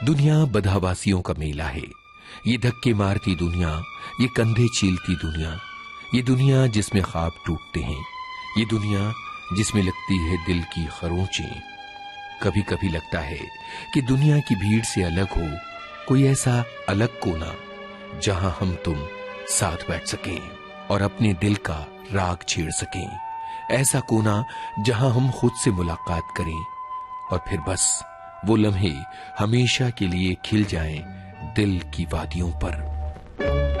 दुनिया बदहवासियों का मेला है। ये धक्के मारती दुनिया, ये कंधे चीलती दुनिया, ये दुनिया जिसमें ख्वाब टूटते हैं, ये दुनिया जिसमें लगती है दिल की खरोंचें। कभी कभी लगता है कि दुनिया की भीड़ से अलग हो कोई ऐसा अलग कोना जहां हम तुम साथ बैठ सकें और अपने दिल का राग छेड़ सकें। ऐसा कोना जहां हम खुद से मुलाकात करें और फिर बस वो लम्हे हमेशा के लिए खिल जाएं दिल की वादियों पर।